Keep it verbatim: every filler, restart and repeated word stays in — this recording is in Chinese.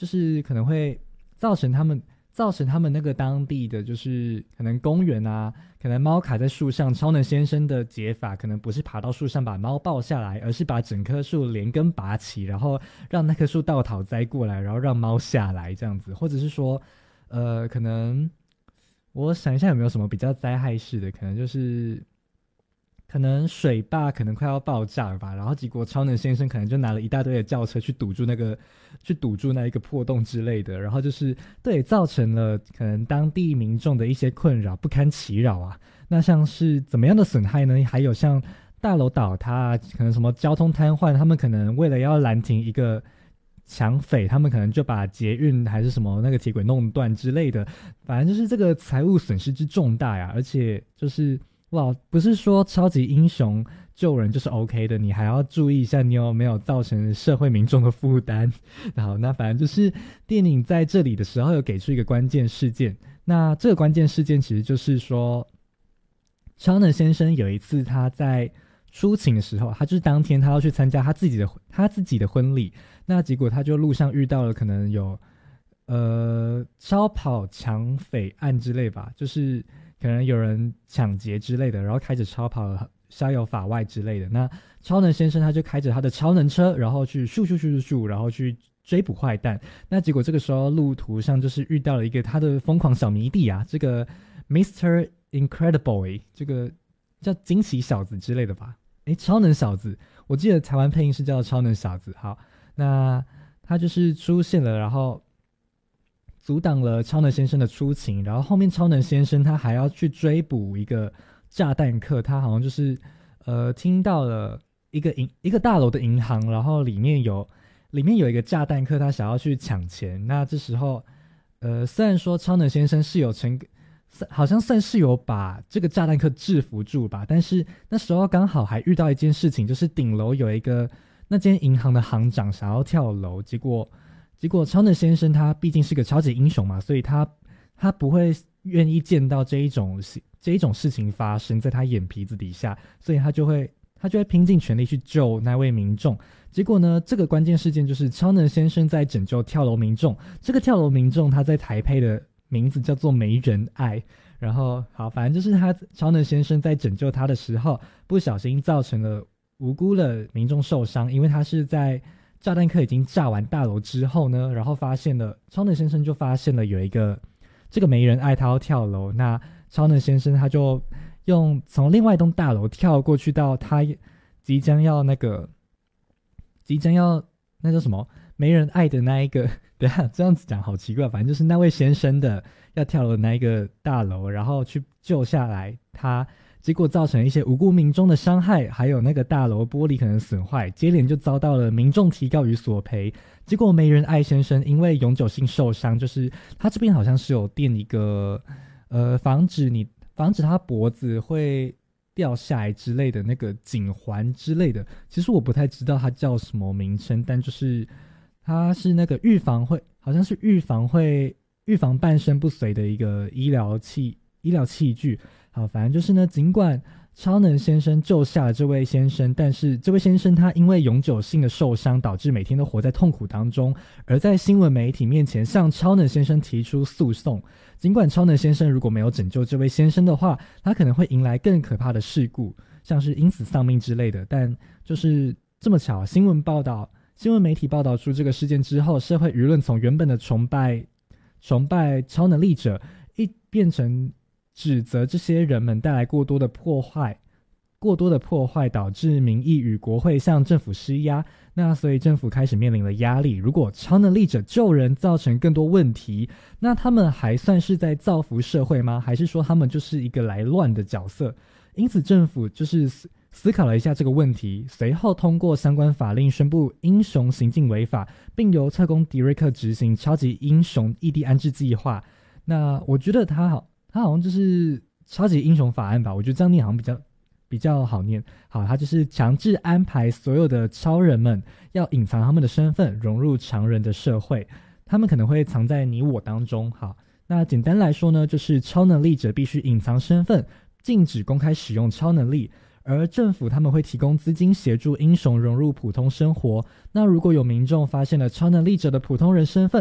就是可能会造成他们造成他们那个当地的就是可能公园啊，可能猫卡在树上，超能先生的解法可能不是爬到树上把猫抱下来，而是把整棵树连根拔起，然后让那棵树倒讨栽过来，然后让猫下来这样子。或者是说呃，可能我想一下有没有什么比较灾害式的，可能就是可能水坝可能快要爆炸了吧，然后结果超能先生可能就拿了一大堆的轿车去堵住那个去堵住那一个破洞之类的，然后就是对造成了可能当地民众的一些困扰，不堪其扰啊。那像是怎么样的损害呢？还有像大楼倒塌，可能什么交通瘫痪，他们可能为了要拦停一个抢匪，他们可能就把捷运还是什么那个铁轨弄断之类的，反正就是这个财务损失之重大呀。而且就是哇，不是说超级英雄救人就是 OK 的，你还要注意一下你有没有造成社会民众的负担。好，那反正就是电影在这里的时候有给出一个关键事件，那这个关键事件其实就是说，超能先生有一次他在出勤的时候，他就是当天他要去参加他自己的他自己的婚礼，那结果他就路上遇到了可能有呃超跑抢匪案之类吧，就是可能有人抢劫之类的，然后开着超跑逍遥法外之类的。那超能先生他就开着他的超能车，然后去咻咻咻咻咻，然后去追捕坏蛋。那结果这个时候路途上就是遇到了一个他的疯狂小迷弟啊，这个 mister Incredible， 这个叫惊奇小子之类的吧？诶，超能小子，我记得台湾配音是叫超能小子。好，那他就是出现了，然后阻挡了超能先生的出勤，然后后面超能先生他还要去追捕一个炸弹客，他好像就是呃听到了一个银一个大楼的银行，然后里面有里面有一个炸弹客，他想要去抢钱。那这时候呃虽然说超能先生是有成好像算是有把这个炸弹客制服住吧，但是那时候刚好还遇到一件事情，就是顶楼有一个那间银行的行长想要跳楼，结果结果超能先生他毕竟是个超级英雄嘛，所以他他不会愿意见到这一种这一种事情发生在他眼皮子底下，所以他就会他就会拼尽全力去救那位民众。结果呢，这个关键事件就是超能先生在拯救跳楼民众，这个跳楼民众他在台配的名字叫做没人爱。然后好，反正就是他超能先生在拯救他的时候不小心造成了无辜的民众受伤，因为他是在炸弹客已经炸完大楼之后呢，然后发现了超能先生就发现了有一个这个没人爱他要跳楼，那超能先生他就用从另外一栋大楼跳过去到他即将要那个即将要那叫什么没人爱的那一个，等一下这样子讲好奇怪，反正就是那位先生的要跳楼的那一个大楼，然后去救下来他，结果造成一些无辜民众的伤害，还有那个大楼玻璃可能损坏，接连就遭到了民众提告与索赔。结果没人爱先生因为永久性受伤，就是他这边好像是有垫一个呃防止你防止他脖子会掉下来之类的那个颈环之类的，其实我不太知道它叫什么名称，但就是它是那个预防会好像是预防会预防半身不遂的一个医疗器医疗器具。好，反正就是呢，尽管超能先生救下了这位先生，但是这位先生他因为永久性的受伤，导致每天都活在痛苦当中，而在新闻媒体面前向超能先生提出诉讼。尽管超能先生如果没有拯救这位先生的话，他可能会迎来更可怕的事故，像是因此丧命之类的。但就是这么巧，新闻报道新闻媒体报道出这个事件之后，社会舆论从原本的崇拜崇拜超能力者一变成指责这些人们带来过多的破坏过多的破坏导致民意与国会向政府施压。那所以政府开始面临了压力，如果超能力者救人造成更多问题，那他们还算是在造福社会吗？还是说他们就是一个来乱的角色？因此政府就是思考了一下这个问题，随后通过相关法令宣布英雄行径违法，并由特工迪瑞克执行超级英雄异地安置计划。那我觉得他好他好像就是超级英雄法案吧，我觉得这样念好像比较比较好念。好，他就是强制安排所有的超人们要隐藏他们的身份，融入常人的社会，他们可能会藏在你我当中。好，那简单来说呢，就是超能力者必须隐藏身份，禁止公开使用超能力，而政府他们会提供资金协助英雄融入普通生活。那如果有民众发现了超能力者的普通人身份，